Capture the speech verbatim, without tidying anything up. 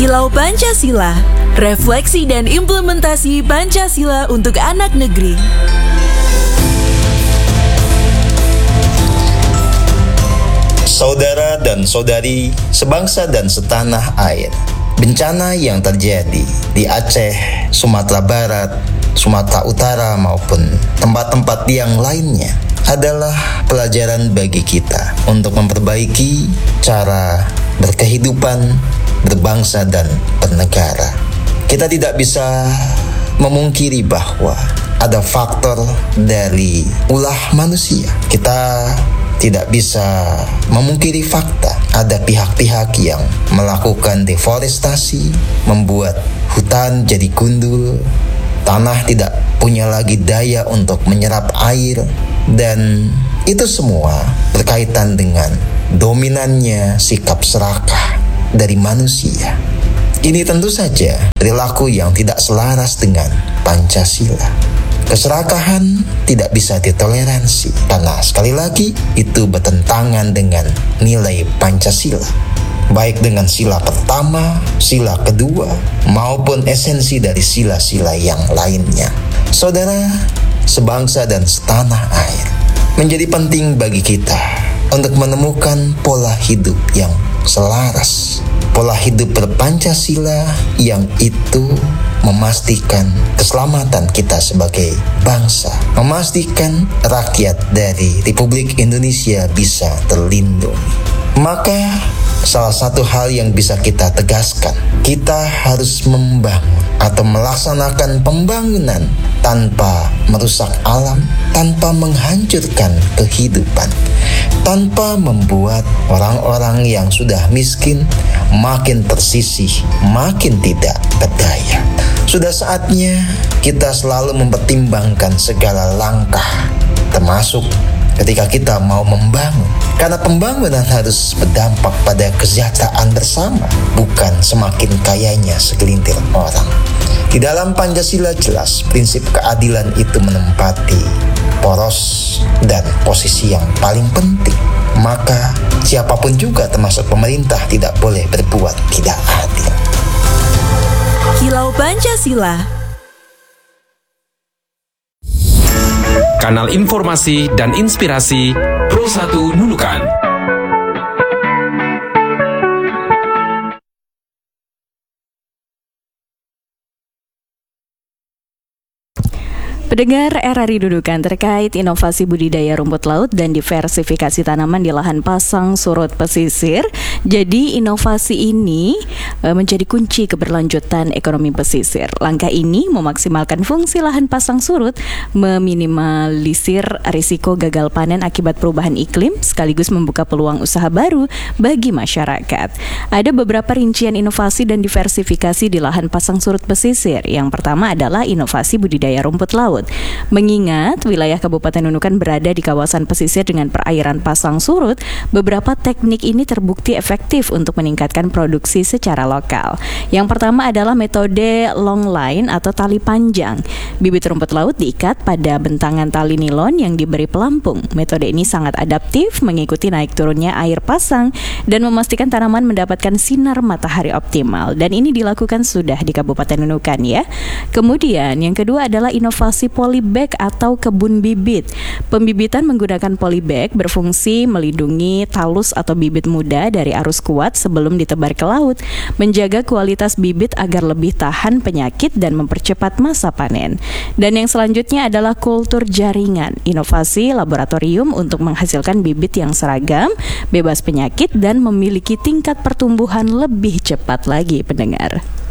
Kilau Pancasila, refleksi dan implementasi Pancasila untuk anak negeri. Saudara dan saudari, sebangsa dan setanah air, bencana yang terjadi di Aceh, Sumatera Barat, Sumatera Utara maupun tempat-tempat yang lainnya adalah pelajaran bagi kita untuk memperbaiki cara berkehidupan, berbangsa dan bernegara. Kita tidak bisa memungkiri bahwa ada faktor dari ulah manusia. Kita tidak bisa memungkiri fakta ada pihak-pihak yang melakukan deforestasi, membuat hutan jadi gundul, tanah tidak punya lagi daya untuk menyerap air, dan itu semua berkaitan dengan dominannya sikap serakah dari manusia. Ini tentu saja perilaku yang tidak selaras dengan Pancasila. Keserakahan tidak bisa ditoleransi karena sekali lagi itu bertentangan dengan nilai Pancasila, baik dengan sila pertama, sila kedua, maupun esensi dari sila-sila yang lainnya. Saudara, sebangsa dan setanah air, menjadi penting bagi kita untuk menemukan pola hidup yang selaras, pola hidup berpancasila yang itu memastikan keselamatan kita sebagai bangsa, memastikan rakyat dari Republik Indonesia bisa terlindungi. Maka salah satu hal yang bisa kita tegaskan, kita harus membangun atau melaksanakan pembangunan tanpa merusak alam, tanpa menghancurkan kehidupan, tanpa membuat orang-orang yang sudah miskin makin tersisih, makin tidak berdaya. Sudah saatnya kita selalu mempertimbangkan segala langkah, termasuk ketika kita mau membangun. Karena pembangunan harus berdampak pada kesejahteraan bersama, bukan semakin kayanya segelintir orang. Di dalam Pancasila jelas prinsip keadilan itu menempati poros dan posisi yang paling penting. Maka siapapun juga termasuk pemerintah tidak boleh berbuat tidak adil. Kilau Pancasila, kanal informasi dan inspirasi Pro satu Nunukan. Pendengar R R I Dudukan terkait inovasi budidaya rumput laut dan diversifikasi tanaman di lahan pasang surut pesisir. Jadi inovasi ini e, menjadi kunci keberlanjutan ekonomi pesisir. Langkah ini memaksimalkan fungsi lahan pasang surut, meminimalisir risiko gagal panen akibat perubahan iklim, sekaligus membuka peluang usaha baru bagi masyarakat. Ada beberapa rincian inovasi dan diversifikasi di lahan pasang surut pesisir. Yang pertama adalah inovasi budidaya rumput laut. Mengingat wilayah Kabupaten Nunukan berada di kawasan pesisir dengan perairan pasang surut, beberapa teknik ini terbukti efektif untuk meningkatkan produksi secara lokal. Yang pertama adalah metode long line atau tali panjang. Bibit rumput laut diikat pada bentangan tali nilon yang diberi pelampung. Metode ini sangat adaptif, mengikuti naik turunnya air pasang dan memastikan tanaman mendapatkan sinar matahari optimal. Dan ini dilakukan sudah di Kabupaten Nunukan ya. Kemudian yang kedua adalah inovasi polybag atau kebun bibit. Pembibitan menggunakan polybag berfungsi melindungi talus atau bibit muda dari arus kuat sebelum ditebar ke laut, menjaga kualitas bibit agar lebih tahan penyakit dan mempercepat masa panen. Dan yang selanjutnya adalah kultur jaringan, inovasi laboratorium untuk menghasilkan bibit yang seragam, bebas penyakit dan memiliki tingkat pertumbuhan lebih cepat lagi, pendengar.